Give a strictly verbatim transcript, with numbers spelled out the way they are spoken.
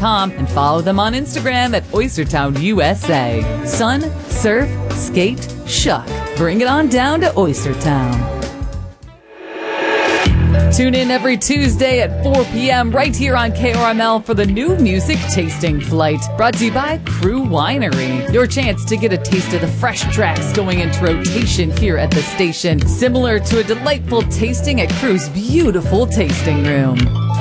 com and follow them on Instagram at Oystertown U S A. Sun, surf, skate, shuck. Bring it on down to Oystertown. Tune in every Tuesday at four p.m. right here on K R M L for the new music tasting flight, brought to you by Crew Winery. Your chance to get a taste of the fresh tracks going into rotation here at the station, similar to a delightful tasting at Crew's beautiful tasting room.